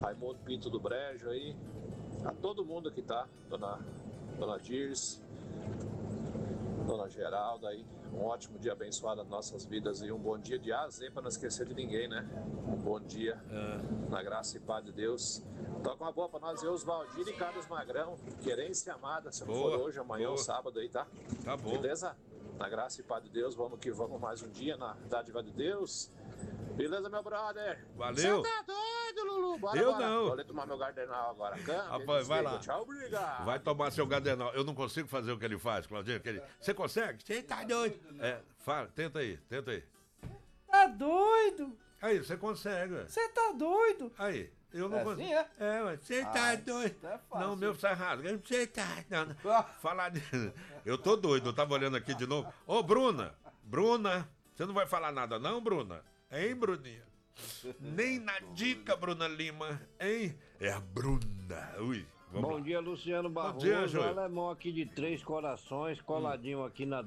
Raimundo Pinto do Brejo aí, a todo mundo que tá, dona Dirce, dona Geralda aí, um ótimo dia abençoado nas nossas vidas e um bom dia de A a Z para não esquecer de ninguém, né? Um bom dia, na graça e paz de Deus. Toca uma boa para nós, eu, Oswaldinho e Carlos Magrão, querência amada, se não for hoje, amanhã ou sábado aí, tá? Tá bom. Beleza? Na graça e paz de Deus, vamos que vamos mais um dia na dádiva de Deus. Beleza, meu brother? Valeu. Você tá doido, Lulu? Bora, Eu bora. não. Vou ali tomar meu gardenal agora. Rapaz, vai lá. Tchau, obrigado. Vai tomar seu gardenal. Eu não consigo fazer o que ele faz, Claudinho. Você consegue? Você tá doido. Fala, tenta aí. Tá doido? Aí, você consegue. Você tá doido? Aí, eu não consigo. Assim, mas você tá doido. é fácil. Não, o meu tá errado. Você tá. Não. Falar de. Eu tô doido, eu tava olhando aqui de novo. Ô, Bruna, você não vai falar nada, não, Bruna? Hein, Bruninha? Nem na dica, Bruna Lima, hein? É a Bruna. Ui. Bom dia, Luciano Barroso. Bom dia, Júlio. Alemão aqui de Três Corações, coladinho aqui na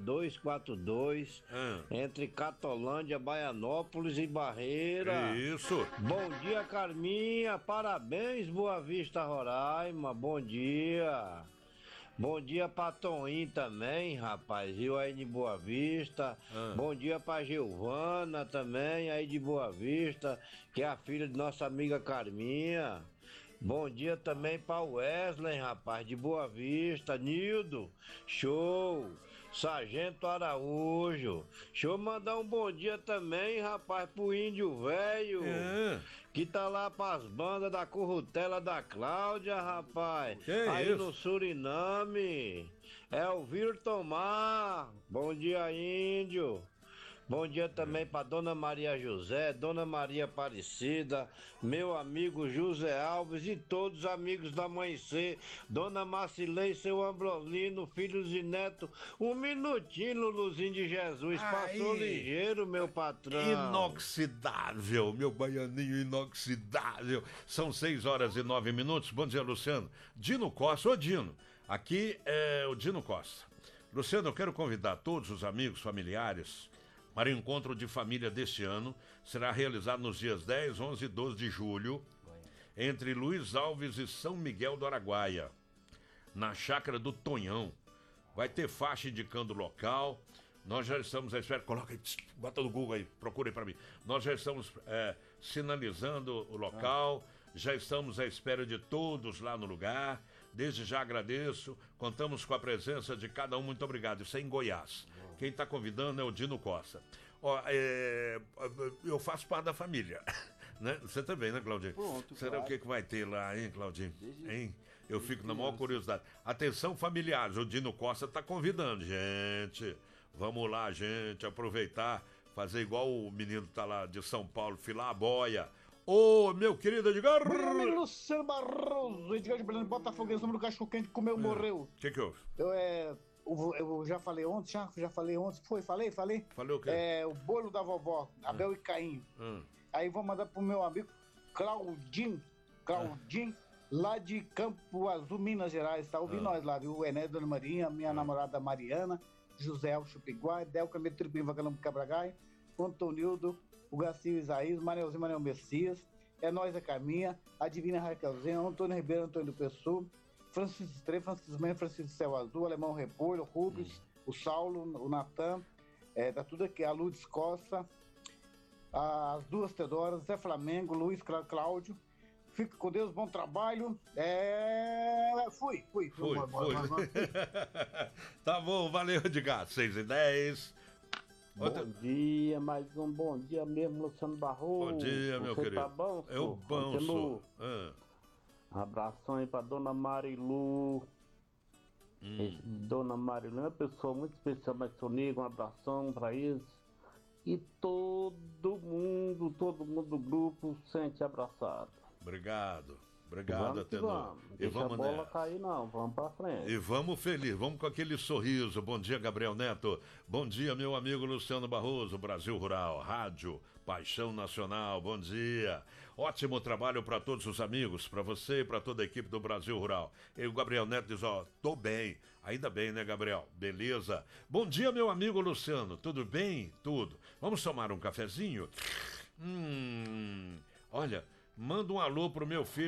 242, entre Catolândia, Baianópolis e Barreira. Isso. Bom dia, Carminha. Parabéns, Boa Vista, Roraima. Bom dia. Bom dia pra Toninho também, rapaz, viu, aí de Boa Vista. Bom dia pra Giovana também, aí de Boa Vista, que é a filha de nossa amiga Carminha. Bom dia também pra Wesley, rapaz, de Boa Vista. Nildo, show. Sargento Araújo. Deixa eu mandar um bom dia também, rapaz, pro Índio Velho, que tá lá pras bandas da Currutela da Cláudia, rapaz. Aí no Suriname. É o Vir Tomar. Bom dia, Índio. Bom dia também para Dona Maria José, Dona Maria Aparecida, meu amigo José Alves e todos os amigos da Amanhecer, Dona Marcilei, seu Ambrolino, filhos e neto. Um minutinho, Luluzinho de Jesus, passou ligeiro, meu patrão. Inoxidável, meu baianinho inoxidável. São 6h09. Bom dia, Luciano. Dino Costa, ô Dino, aqui é o Dino Costa. Luciano, eu quero convidar todos os amigos, familiares, para o encontro de família deste ano. Será realizado nos dias 10, 11 e 12 de julho, entre Luiz Alves e São Miguel do Araguaia, na chácara do Tonhão. Vai ter faixa indicando o local. Nós já estamos à espera. Coloca aí, bota no Google aí, procura aí para mim. Nós já estamos sinalizando o local, já estamos à espera de todos lá no lugar. Desde já agradeço, contamos com a presença de cada um, muito obrigado. Isso é em Goiás. Quem está convidando é o Dino Costa. Eu faço parte da família, né? Você também, né, Claudinho? Pronto, será o que vai ter lá, hein, Claudinho? Hein? Eu fico na maior curiosidade. Atenção, familiares, o Dino Costa está convidando, gente. Vamos lá, gente, aproveitar, fazer igual o menino que tá lá de São Paulo, filar a boia. Ô, meu querido Edgar! Meu amigo Luciano Barroso, Edgar de Belém, Botafoguense, número do cachorro quente, comeu, morreu. O que houve? Eu já falei ontem, falei? Falei o quê? O bolo da vovó, Abel e Caim. Aí vou mandar pro meu amigo Claudinho, lá de Campo Azul, Minas Gerais, tá ouvindo nós lá, viu? O Ené, Dona Marinha, minha namorada Mariana, José Alves Chupiguai, Delca Metripim, Vacalão Cabragai, Antonildo, o Garcia Isaías, Manelzinho, Manel Messias, é nós a Carminha, a Divina Raquelzinha, Antônio Ribeiro, Antônio do Pessoa, Francisco Estrela, Francisco Mendes, Francisco Céu Azul, Alemão Repolho, Rubens, o Saulo, o Natan, tá tudo aqui, a Lourdes Costa, as duas Teodoras, Zé Flamengo, Luiz Cláudio. Fique com Deus, bom trabalho. Fui. Tá bom, valeu, Edgar. 6h10. Bom dia, mais um bom dia mesmo, Luciano Barroso. Bom dia, meu querido. Tá bom, eu bom, sou. Abração aí pra Dona Marilu. Dona Marilu é uma pessoa muito especial, mas Sonigo, um abração pra eles. E todo mundo do grupo sente abraçado. Obrigado, vamos Atenor. E vamos a bola nessa. Cair não, vamos pra frente. E vamos feliz, vamos com aquele sorriso. Bom dia, Gabriel Neto. Bom dia, meu amigo Luciano Barroso, Brasil Rural, Rádio Paixão Nacional, bom dia. Ótimo trabalho para todos os amigos, para você e para toda a equipe do Brasil Rural. E o Gabriel Neto diz, tô bem. Ainda bem, né, Gabriel? Beleza. Bom dia, meu amigo Luciano, tudo bem? Tudo. Vamos tomar um cafezinho? Olha, manda um alô pro meu filho